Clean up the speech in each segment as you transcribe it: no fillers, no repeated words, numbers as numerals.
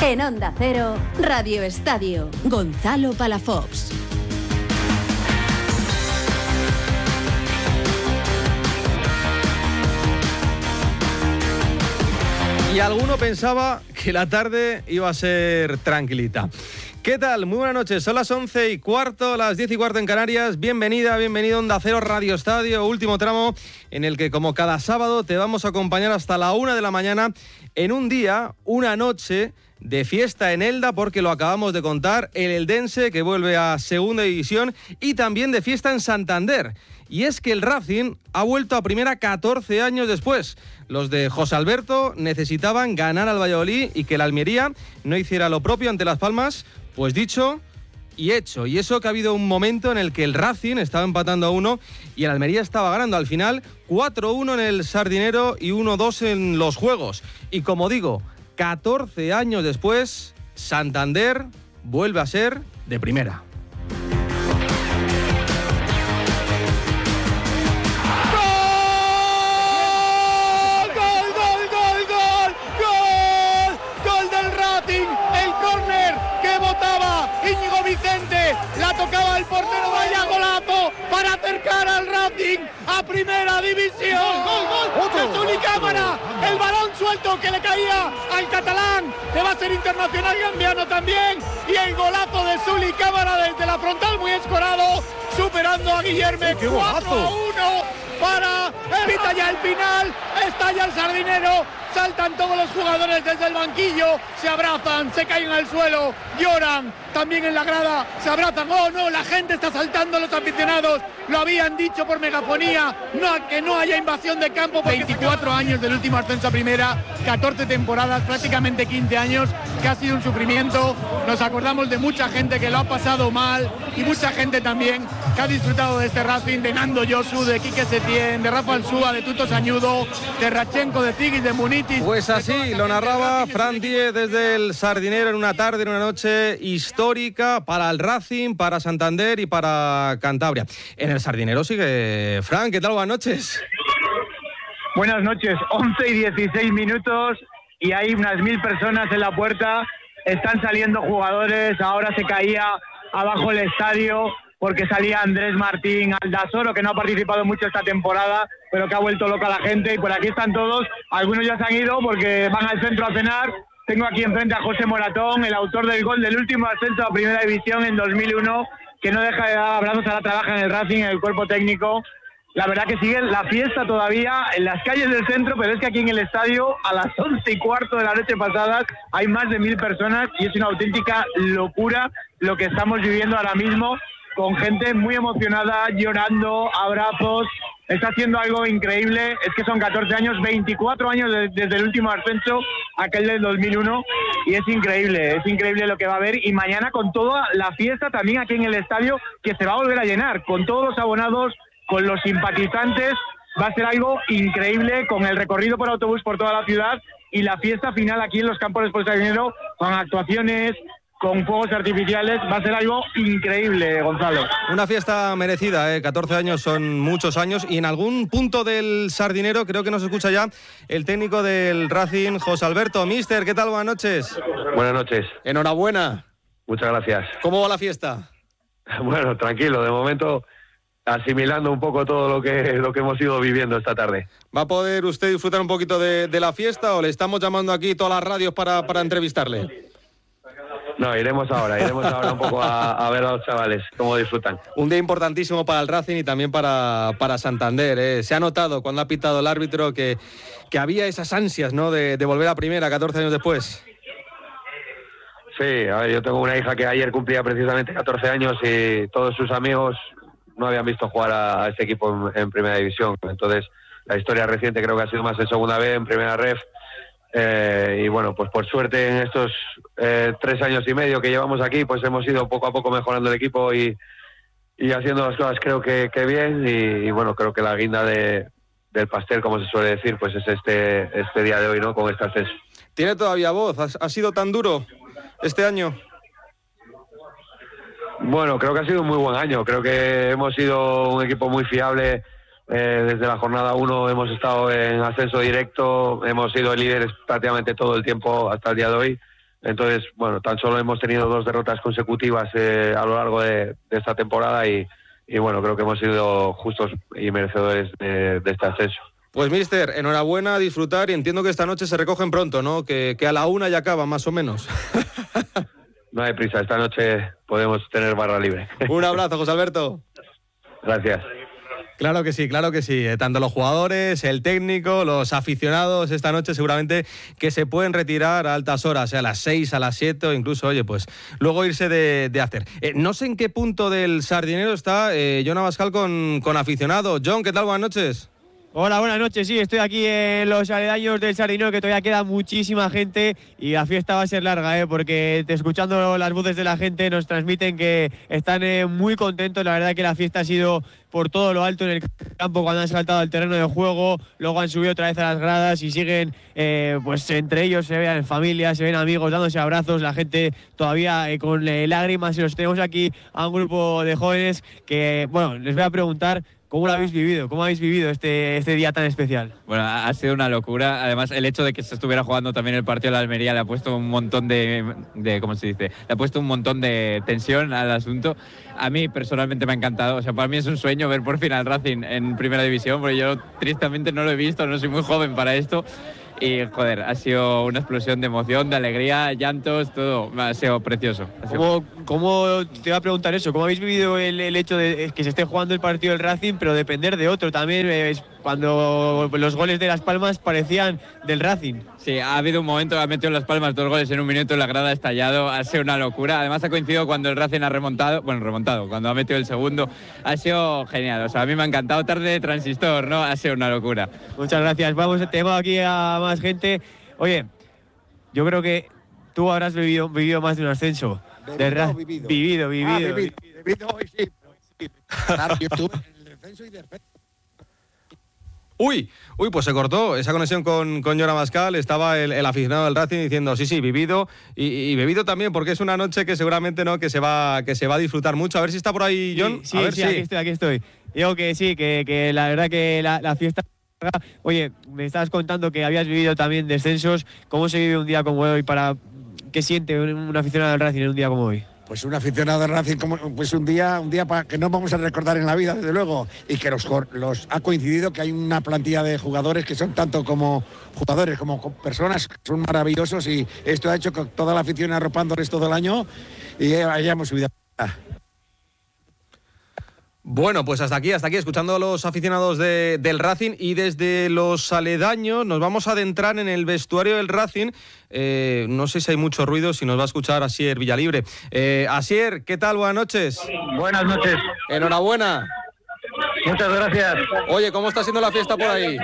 En Onda Cero, Radio Estadio, Gonzalo Palafox. Y alguno pensaba que la tarde iba a ser tranquilita. ¿Qué tal? Muy buenas noches, son las 11:15, las 10:15 en Canarias. Bienvenida, bienvenido a Onda Cero Radio Estadio, último tramo en el que, como cada sábado, te vamos a acompañar hasta la 1 de la mañana en un día, una noche de fiesta en Elda, porque lo acabamos de contar, el eldense que vuelve a Segunda División, y también de fiesta en Santander. Y es que el Racing ha vuelto a Primera 14 años después. Los de José Alberto necesitaban ganar al Valladolid y que la Almería no hiciera lo propio ante Las Palmas. Pues dicho y hecho. Y eso que ha habido un momento en el que el Racing estaba empatando a 1 y el Almería estaba ganando. Al final, 4-1 en el Sardinero y 1-2 en los Juegos. Y como digo, 14 años después, Santander vuelve a ser de Primera. La tocaba el portero, vaya golazo para acercar al Racing a Primera División. ¡Gol! De Zuli Cámara, el balón suelto que le caía al catalán, que va a ser internacional gambiano también, y el golazo de Zuli Cámara desde la frontal, muy escorado, superando a Guillermo. 4-1 para evita ya el final, está ya el Sardinero. Saltan todos los jugadores desde el banquillo, se abrazan, se caen al suelo, lloran, también en la grada, se abrazan. ¡Oh, no! La gente está saltando, los aficionados lo habían dicho por megafonía, no, que no haya invasión de campo. 24 años del último ascenso a Primera, 14 temporadas, prácticamente 15 años, que ha sido un sufrimiento. Nos acordamos de mucha gente que lo ha pasado mal y mucha gente también que ha disfrutado de este Racing, de Nando Yosu, de Quique Setién, de Rafa Alsúa, de Tuto Sañudo, de Rachenko, de Zigis, de Munitis. Pues así lo narraba Fran Díez desde el Sardinero en una tarde, en una noche histórica para el Racing, para Santander y para Cantabria. En el Sardinero sigue Fran. ¿Qué tal? Buenas noches. Buenas noches, 11:16 y hay unas 1000 personas en la puerta. Están saliendo jugadores, ahora se caía abajo el estadio porque salía Andrés Martín Aldasoro, que no ha participado mucho esta temporada, pero que ha vuelto loca la gente, y por aquí están todos. Algunos ya se han ido porque van al centro a cenar. Tengo aquí enfrente a José Moratón, el autor del gol del último ascenso a Primera División en 2001, que no deja de dar abrazos, ahora trabaja en el Racing, en el cuerpo técnico. La verdad que sigue la fiesta todavía en las calles del centro, pero es que aquí en el estadio, a las 11:15 de la noche pasadas, hay más de 1000 personas y es una auténtica locura lo que estamos viviendo ahora mismo, con gente muy emocionada, llorando, abrazos. Está haciendo algo increíble. Es que son 14 años, 24 años desde el último ascenso, aquel del 2001, y es increíble lo que va a haber. Y mañana con toda la fiesta también aquí en el estadio, que se va a volver a llenar, con todos los abonados, con los simpatizantes. Va a ser algo increíble, con el recorrido por autobús por toda la ciudad y la fiesta final aquí en los campos del Sardinero, con actuaciones, con fuegos artificiales. Va a ser algo increíble, Gonzalo. Una fiesta merecida, 14 años son muchos años, y en algún punto del Sardinero creo que nos escucha ya el técnico del Racing, José Alberto. Mister, ¿qué tal? Buenas noches. Buenas noches. Enhorabuena. Muchas gracias. ¿Cómo va la fiesta? Bueno, tranquilo, de momento asimilando un poco todo lo que hemos ido viviendo esta tarde. ¿Va a poder usted disfrutar un poquito de la fiesta o le estamos llamando aquí todas las radios para entrevistarle? No, iremos ahora un poco a ver a los chavales cómo disfrutan. Un día importantísimo para el Racing y también para Santander. Se ha notado cuando ha pitado el árbitro que había esas ansias, ¿no?, de volver a Primera 14 años después. Sí, a ver, yo tengo una hija que ayer cumplía precisamente 14 años y todos sus amigos no habían visto jugar a este equipo en Primera División. Entonces, la historia reciente creo que ha sido más en Segunda B, en Primera Ref. Y bueno, pues por suerte en estos 3 años y medio que llevamos aquí, pues hemos ido poco a poco mejorando el equipo y haciendo las cosas creo que bien. Y bueno, creo que la guinda del pastel, como se suele decir, pues es este día de hoy, ¿no?, con este ascenso. ¿Tiene todavía voz? ¿Ha sido tan duro este año? Bueno, creo que ha sido un muy buen año. Creo que hemos sido un equipo muy fiable. Desde la jornada 1 hemos estado en ascenso directo, hemos sido líderes prácticamente todo el tiempo hasta el día de hoy. Entonces, bueno, tan solo hemos tenido 2 derrotas consecutivas a lo largo de esta temporada y bueno, creo que hemos sido justos y merecedores de este ascenso. Pues míster, enhorabuena, a disfrutar, y entiendo que esta noche se recogen pronto, ¿no? Que a la 1 ya acaba, más o menos. No hay prisa, esta noche podemos tener barra libre. Un abrazo, José Alberto. Gracias. Claro que sí, claro que sí. Tanto los jugadores, el técnico, los aficionados esta noche seguramente que se pueden retirar a altas horas, a las 6, a las 7 o incluso, oye, pues luego irse de after. No sé en qué punto del Sardinero está Jon Abascal con aficionado. Jon, ¿qué tal? Buenas noches. Hola, buenas noches. Sí, estoy aquí en los aledaños del Sardinero, que todavía queda muchísima gente y la fiesta va a ser larga, porque escuchando las voces de la gente nos transmiten que están muy contentos. La verdad que la fiesta ha sido por todo lo alto en el campo cuando han saltado al terreno de juego, luego han subido otra vez a las gradas y siguen, pues entre ellos se ven familias, se ven amigos dándose abrazos, la gente todavía con lágrimas, y los tenemos aquí a un grupo de jóvenes que, bueno, les voy a preguntar ¿cómo lo habéis vivido? ¿Cómo habéis vivido este día tan especial? Bueno, ha sido una locura. Además, el hecho de que se estuviera jugando también el partido de la Almería le ha puesto un montón de ¿cómo se dice? Le ha puesto un montón de tensión al asunto. A mí personalmente me ha encantado. O sea, para mí es un sueño ver por fin al Racing en Primera División, porque yo tristemente no lo he visto, no soy muy joven para esto. Y, joder, ha sido una explosión de emoción, de alegría, llantos, todo. Ha sido precioso. ¿Cómo te iba a preguntar eso? ¿Cómo habéis vivido el hecho de que se esté jugando el partido del Racing, pero depender de otro también, cuando los goles de Las Palmas parecían del Racing? Sí, ha habido un momento, ha metido Las Palmas 2 goles en un minuto, la grada ha estallado, ha sido una locura. Además ha coincidido cuando el Racing ha remontado, cuando ha metido el segundo, ha sido genial. O sea, a mí me ha encantado, tarde de transistor, ¿no? Ha sido una locura. Muchas gracias. Tengo aquí a más gente. Oye, yo creo que tú habrás vivido más de un ascenso. Vivido. Sí. Claro, yo estuve en el descenso y descenso. Uy, pues se cortó esa conexión con Jon Abascal. Estaba el aficionado del Racing diciendo sí, vivido y bebido también, porque es una noche que seguramente no que se va a disfrutar mucho. A ver si está por ahí, Jon. Sí, a ver, sí, aquí estoy. Digo que sí, que la verdad que la fiesta... Oye, me estabas contando que habías vivido también descensos. ¿Cómo se vive un día como hoy? ¿Qué siente un aficionado del Racing en un día como hoy? Pues un aficionado del Racing, pues un día para que no vamos a recordar en la vida, desde luego, y que los ha coincidido que hay una plantilla de jugadores que son tanto como jugadores como personas que son maravillosos, y esto ha hecho que toda la afición arropándoles todo el año y hayamos subido. Bueno, pues hasta aquí, escuchando a los aficionados del Racing, y desde los aledaños nos vamos a adentrar en el vestuario del Racing. No sé si hay mucho ruido, si nos va a escuchar Asier Villalibre. Asier, ¿qué tal? Buenas noches. Buenas noches. Enhorabuena. Muchas gracias. Oye, ¿cómo está siendo la fiesta por ahí?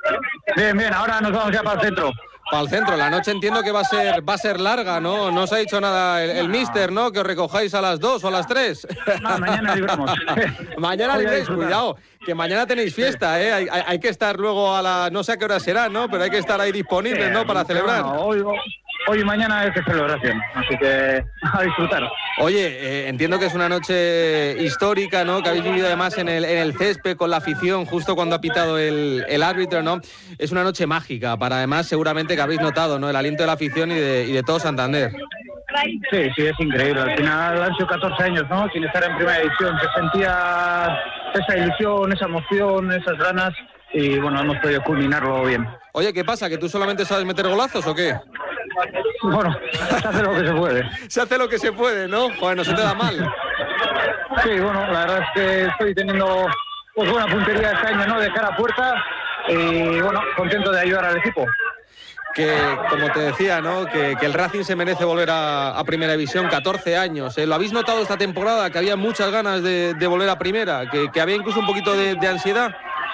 Bien, ahora nos vamos ya para el centro. Para el centro, la noche entiendo que va a ser larga, ¿no? No os ha dicho nada el míster, ¿no? Que os recojáis a las 2 o a las 3. No, mañana libramos. Mañana libréis, cuidado, que mañana tenéis fiesta, ¿eh? Hay que estar luego no sé a qué hora será, ¿no? Pero hay que estar ahí disponibles, ¿no? Para celebrar. Bueno, hoy y mañana es de celebración, así que a disfrutar. Oye, entiendo que es una noche histórica, ¿no? Que habéis vivido además en el césped con la afición justo cuando ha pitado el árbitro, ¿no? Es una noche mágica para, además, seguramente que habéis notado, ¿no? El aliento de la afición y de todo Santander. Sí, es increíble. Al final han sido 14 años, ¿no? Sin estar en Primera División. Se sentía esa ilusión, esa emoción, esas ganas, y bueno, hemos podido culminarlo bien. Oye, ¿qué pasa? ¿Que tú solamente sabes meter golazos o qué? Bueno, se hace lo que se puede. Se hace lo que se puede, ¿no? Joder, no se te da mal. Sí, bueno, la verdad es que estoy teniendo pues buena puntería este año, ¿no? De cara a puerta, y bueno, contento de ayudar al equipo. Que, como te decía, ¿no? Que el Racing se merece volver a Primera División, 14 años. ¿Lo habéis notado esta temporada? Que había muchas ganas de volver a Primera, que había incluso un poquito de ansiedad.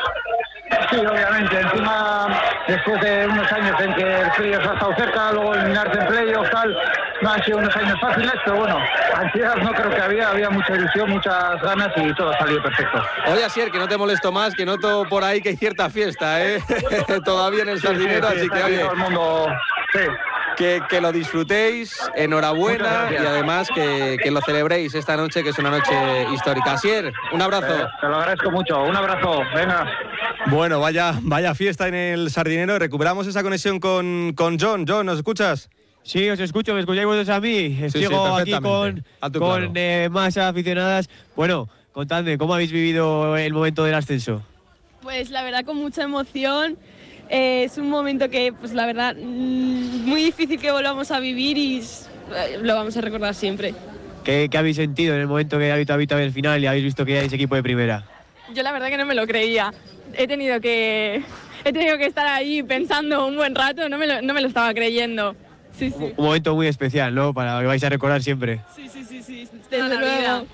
Sí, obviamente. Encima, después de unos años en que el playoff ha estado cerca, luego eliminarte en playoff, tal, no han sido unos años fáciles, pero bueno, ansiedad no creo que había mucha ilusión, muchas ganas, y todo ha salido perfecto. Oye, Asier, que no te molesto más, que noto por ahí que hay cierta fiesta, ¿eh? Todavía en el Sardinero, sí, así que oye, todo el mundo, sí. Que lo disfrutéis, enhorabuena, y además que lo celebréis esta noche, que es una noche histórica. Asier, un abrazo. Te lo agradezco mucho, un abrazo, venga. Bueno, vaya fiesta en el Sardinero. Recuperamos esa conexión con Jon. Jon, ¿nos escuchas? Sí, os escucho, ¿me escucháis vosotros a mí? Sí, Sigo aquí con claro. más aficionadas. Bueno, contadme, ¿cómo habéis vivido el momento del ascenso? Pues la verdad con mucha emoción. Es un momento que, pues la verdad, muy difícil que volvamos a vivir y lo vamos a recordar siempre. ¿Qué habéis sentido en el momento que habéis habitado el final y habéis visto que ya es equipo de primera? Yo la verdad que no me lo creía. He tenido que estar ahí pensando un buen rato, no me lo estaba creyendo. Sí, sí. Un momento muy especial, ¿no? Para que vais a recordar siempre. Sí, desde luego.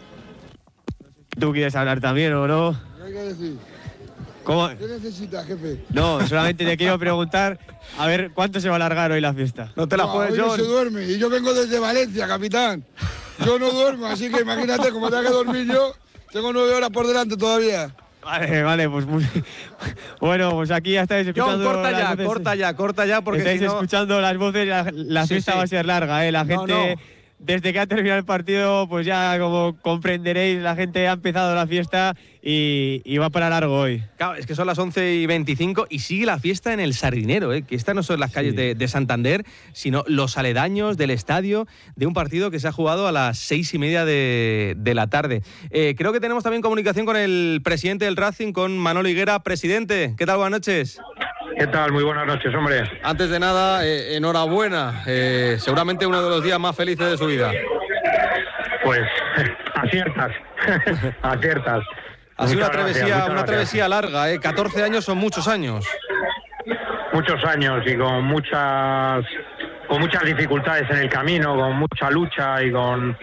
¿Tú quieres hablar también o no? ¿Qué hay que decir? ¿Cómo? ¿Qué necesitas, jefe? No, solamente te quiero preguntar, a ver, ¿cuánto se va a alargar hoy la fiesta? No te la juegues, hoy John. no se duerme, y yo vengo desde Valencia, capitán. Yo no duermo, así que imagínate, como tengo que dormir yo, tengo 9 horas por delante todavía. Vale, pues bueno, pues aquí ya estáis escuchando. John, corta ya, porque estáis escuchando las voces, la fiesta va a ser larga, la gente. No. Desde que ha terminado el partido, pues ya como comprenderéis, la gente ha empezado la fiesta y va para largo hoy. Claro, es que son las 11:25 y sigue la fiesta en el Sardinero, que estas no son las calles de Santander, sino los aledaños del estadio de un partido que se ha jugado a las 6:30 de la tarde. Creo que tenemos también comunicación con el presidente del Racing, con Manolo Higuera. Presidente, ¿qué tal? Buenas noches. ¿Qué tal? Muy buenas noches, hombre. Antes de nada, enhorabuena. Seguramente uno de los días más felices de su vida. Pues aciertas. Aciertas. Ha sido Muchas una travesía larga, 14 años son muchos años. Muchos años y con muchas dificultades en el camino, con mucha lucha y con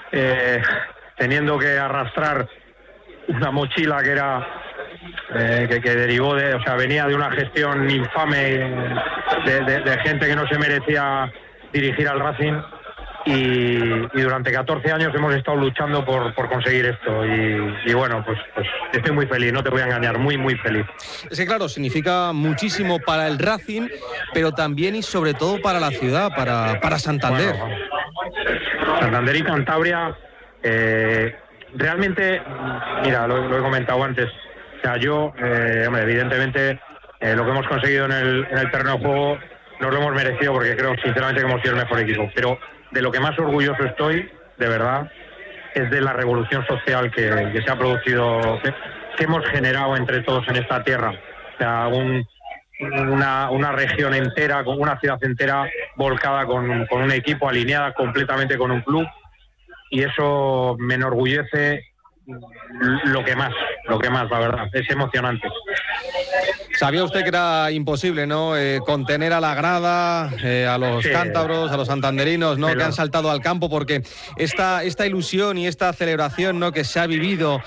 teniendo que arrastrar una mochila que era que derivó venía de una gestión infame de gente que no se merecía dirigir al Racing y durante 14 años hemos estado luchando por conseguir esto y bueno, pues estoy muy feliz, no te voy a engañar, muy feliz. Es que claro, significa muchísimo para el Racing, pero también y sobre todo para la ciudad, para Santander. Bueno, Santander y Cantabria, realmente, mira, lo he comentado antes. O sea, yo, evidentemente, lo que hemos conseguido en el terreno de juego nos lo hemos merecido porque creo sinceramente que hemos sido el mejor equipo. Pero de lo que más orgulloso estoy, de verdad, es de la revolución social que se ha producido, que hemos generado entre todos en esta tierra. O sea, una región entera, con una ciudad entera volcada con un equipo, alineada completamente con un club. Y eso me enorgullece lo que más, la verdad, es emocionante. Sabía usted que era imposible, ¿no? Contener a la grada, a los cántabros, a los santanderinos, ¿no? Que han saltado al campo, porque esta ilusión y esta celebración, ¿no? Que se ha vivido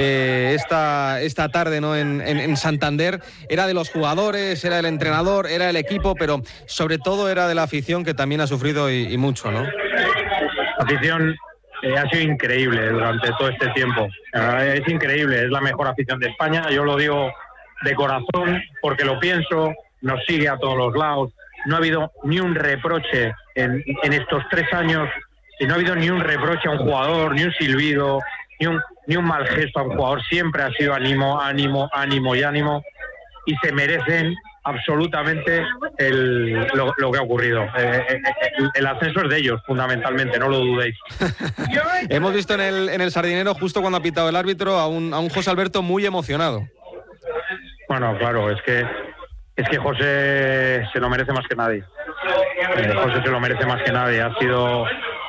esta tarde, ¿no? En Santander, era de los jugadores, era del entrenador, era del equipo, pero sobre todo era de la afición, que también ha sufrido y mucho, ¿no? La afición ha sido increíble durante todo este tiempo. Es increíble, es la mejor afición de España. Yo lo digo de corazón porque lo pienso, nos sigue a todos los lados. No ha habido ni un reproche en estos 3 años, y no ha habido ni un reproche a un jugador, ni un silbido, ni un mal gesto a un jugador. Siempre ha sido ánimo, y se merecen absolutamente lo que ha ocurrido. El ascenso es de ellos, fundamentalmente, no lo dudéis. Hemos visto en el Sardinero, justo cuando ha pitado el árbitro, a un José Alberto muy emocionado. Bueno, claro, es que José se lo merece más que nadie. José se lo merece más que nadie. Ha sido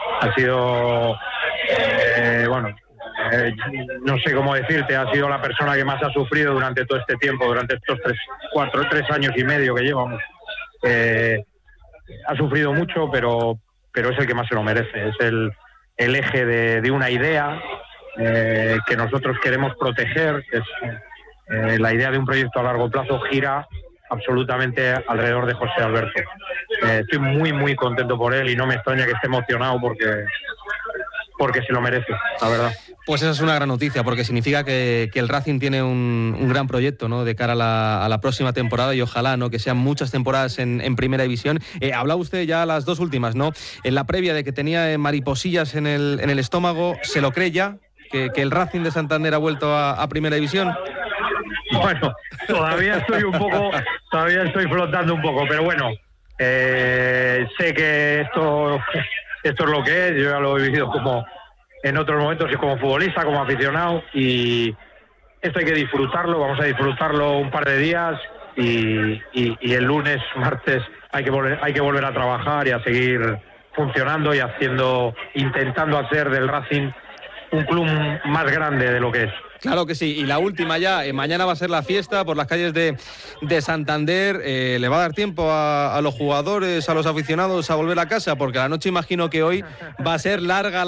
no sé cómo decirte, ha sido la persona que más ha sufrido durante todo este tiempo, durante estos 3 años y medio que llevamos. Ha sufrido mucho, pero es el que más se lo merece. Es el eje de una idea que nosotros queremos proteger, que es la idea de un proyecto a largo plazo, gira absolutamente alrededor de José Alberto. Estoy muy contento por él y no me extraña que esté emocionado porque se lo merece, la verdad. Pues esa es una gran noticia, porque significa que el Racing tiene un gran proyecto, ¿no? De cara a la próxima temporada, y ojalá, ¿no? Que sean muchas temporadas en Primera División. Hablaba usted ya las 2 últimas, ¿no? En la previa de que tenía mariposillas en el estómago, ¿se lo cree ya? ¿Que el Racing de Santander ha vuelto a Primera División? Bueno, todavía estoy flotando un poco, pero bueno, Sé que esto es lo que es, yo ya lo he vivido como en otros momentos y como futbolista, como aficionado, y esto hay que disfrutarlo, vamos a disfrutarlo un par de días y el lunes, martes hay que volver a trabajar y a seguir funcionando y intentando hacer del Racing un club más grande de lo que es. Claro que sí, y la última ya, mañana va a ser la fiesta por las calles de Santander. ¿Le va a dar tiempo a los jugadores, a los aficionados a volver a casa? Porque la noche imagino que hoy va a ser larga.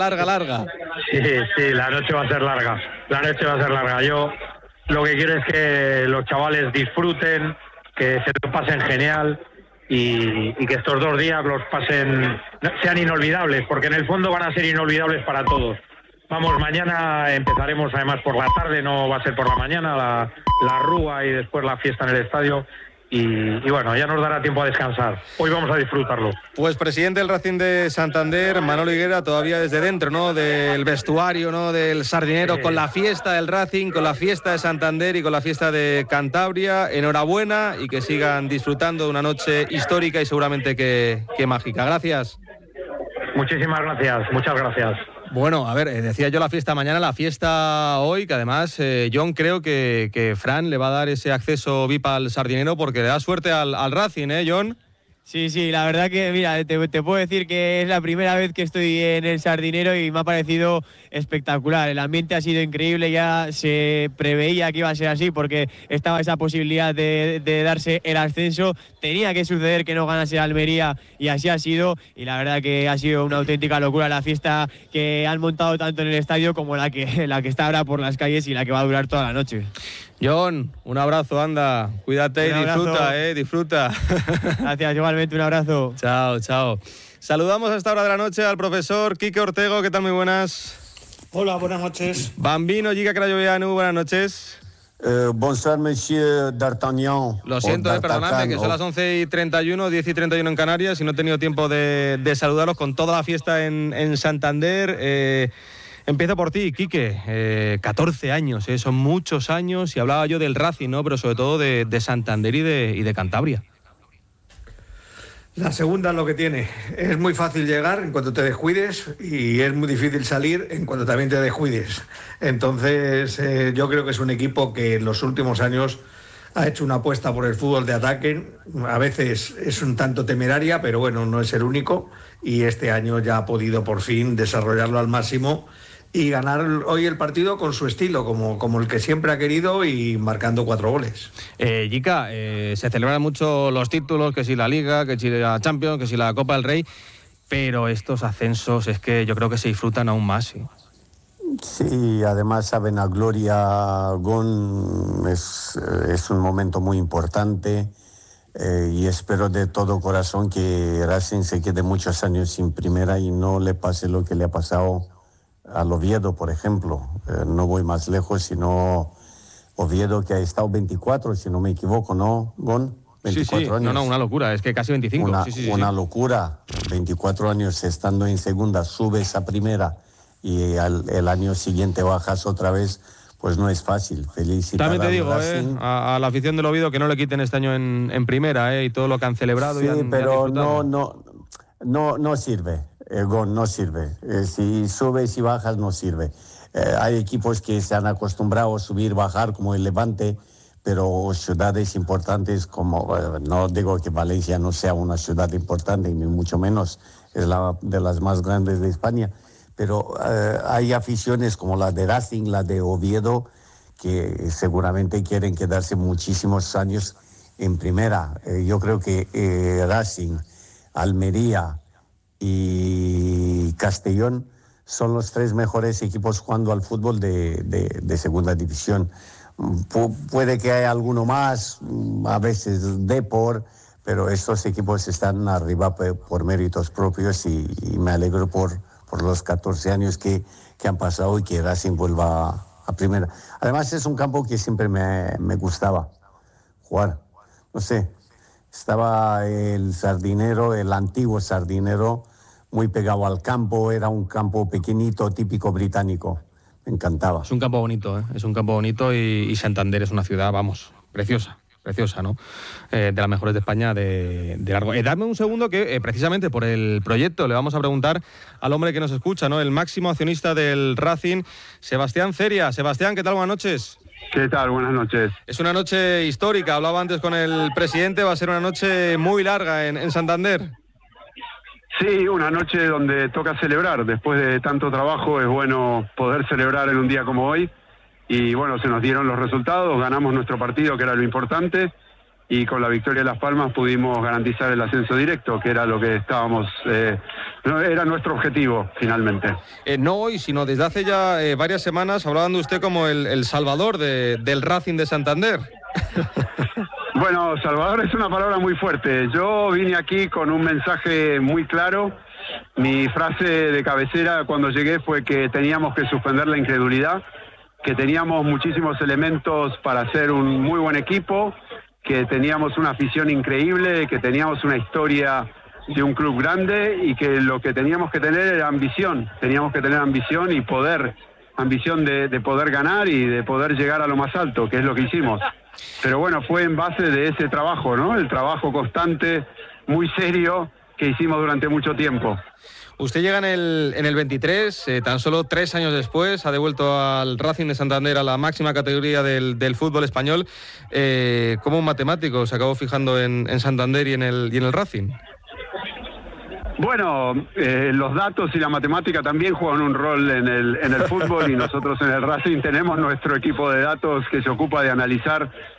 Sí, la noche va a ser larga. Yo lo que quiero es que los chavales disfruten, que se lo pasen genial y que estos 2 días sean inolvidables, porque en el fondo van a ser inolvidables para todos. Vamos, mañana empezaremos además por la tarde, no va a ser por la mañana, la rúa y después la fiesta en el estadio. Y bueno, ya nos dará tiempo a descansar. Hoy vamos a disfrutarlo. Pues presidente del Racing de Santander, Manolo Higuera, todavía desde dentro, ¿no?, del vestuario, ¿no?, del Sardinero, sí, con la fiesta del Racing, con la fiesta de Santander y con la fiesta de Cantabria. Enhorabuena y que sigan disfrutando de una noche histórica y seguramente que mágica. Gracias. Muchísimas gracias, muchas gracias. Bueno, a ver, decía yo la fiesta mañana, la fiesta hoy, que además John creo que Fran le va a dar ese acceso VIP al Sardinero porque le da suerte al Racing, ¿eh, John? Sí, la verdad que, mira, te puedo decir que es la primera vez que estoy en el Sardinero y me ha parecido espectacular. El ambiente ha sido increíble, ya se preveía que iba a ser así porque estaba esa posibilidad de darse el ascenso. Tenía que suceder que no ganase Almería y así ha sido. Y la verdad que ha sido una auténtica locura la fiesta que han montado tanto en el estadio como la que está ahora por las calles y la que va a durar toda la noche. John, un abrazo, anda, cuídate y disfruta. Gracias, igualmente, un abrazo. Chao. Saludamos a esta hora de la noche al profesor Quique Ortego, ¿qué tal? Muy buenas. Hola, buenas noches. Bambino, Giga Crayoveanu, buenas noches. Bonsoir, monsieur D'Artagnan. Lo siento, perdonadme, que son las 11:31, 10:31 en Canarias y no he tenido tiempo de saludaros con toda la fiesta en Santander. Empiezo por ti, Quique. 14 años, son muchos años, y hablaba yo del Racing, ¿no?, pero sobre todo de Santander y de Cantabria. La segunda es lo que tiene. Es muy fácil llegar en cuanto te descuides y es muy difícil salir en cuanto también te descuides. Entonces, yo creo que es un equipo que en los últimos años ha hecho una apuesta por el fútbol de ataque. A veces es un tanto temeraria, pero bueno, no es el único. Y este año ya ha podido por fin desarrollarlo al máximo y ganar hoy el partido con su estilo, como el que siempre ha querido, y marcando 4 goles. Jica, se celebran mucho los títulos, que si la Liga, que si la Champions, que si la Copa del Rey, pero estos ascensos es que yo creo que se disfrutan aún más, ¿sí? Sí, además saben a gloria, Gon, es un momento muy importante y espero de todo corazón que Racing se quede muchos años sin primera y no le pase lo que le ha pasado al Oviedo, por ejemplo. No voy más lejos, sino Oviedo, que ha estado 24, si no me equivoco, ¿no, Gon? 24 años. No, una locura, es que casi 25. Una locura, 24 años estando en segunda, subes a primera y el año siguiente bajas otra vez, pues no es fácil. Felicidades. También te digo, a la afición del Oviedo que no le quiten este año en primera, y todo lo que han celebrado. Sí, pero no sirve. Gon, no sirve. Si subes y bajas no sirve. Hay equipos que se han acostumbrado a subir, bajar, como el Levante, pero ciudades importantes como, no digo que Valencia no sea una ciudad importante, ni mucho menos, es de las más grandes de España, pero hay aficiones como la de Racing, la de Oviedo, que seguramente quieren quedarse muchísimos años en primera. Yo creo que Racing, Almería y Castellón son los 3 mejores equipos jugando al fútbol de segunda división. Puede que haya alguno más, a veces Depor, pero estos equipos están arriba por méritos propios y me alegro por los 14 años que han pasado y que Racing vuelva a primera. Además es un campo que siempre me gustaba jugar. No sé, estaba el Sardinero, el antiguo Sardinero, muy pegado al campo, era un campo pequeñito, típico británico. Me encantaba. Es un campo bonito, es un campo bonito y Santander es una ciudad, vamos, preciosa. preciosa, ¿no? De las mejores de España de largo. Dame un segundo que precisamente por el proyecto le vamos a preguntar al hombre que nos escucha, ¿no? El máximo accionista del Racing, Sebastián Ceria. Sebastián, ¿qué tal? Buenas noches. ¿Qué tal? Buenas noches. Es una noche histórica, hablaba antes con el presidente, va a ser una noche muy larga en Santander. Sí, una noche donde toca celebrar. Después de tanto trabajo es bueno poder celebrar en un día como hoy. Y bueno, se nos dieron los resultados, ganamos nuestro partido, que era lo importante, y con la victoria de Las Palmas pudimos garantizar el ascenso directo, que era lo que estábamos, era nuestro objetivo finalmente. No hoy, sino desde hace ya varias semanas, hablaban de usted como el salvador del Racing de Santander. Bueno, salvador es una palabra muy fuerte. Yo vine aquí con un mensaje muy claro. Mi frase de cabecera cuando llegué fue que teníamos que suspender la incredulidad, que teníamos muchísimos elementos para ser un muy buen equipo, que teníamos una afición increíble, que teníamos una historia de un club grande y que lo que teníamos que tener era ambición. Teníamos que tener ambición y ambición de poder ganar y de poder llegar a lo más alto, que es lo que hicimos. Pero bueno, fue en base de ese trabajo, ¿no? El trabajo constante, muy serio, que hicimos durante mucho tiempo. Usted llega en el 23, tan solo 3 años después, ha devuelto al Racing de Santander a la máxima categoría del fútbol español. ¿Cómo un matemático se acabó fijando en Santander y en el Racing? Bueno, los datos y la matemática también juegan un rol en el fútbol y nosotros en el Racing tenemos nuestro equipo de datos que se ocupa de analizar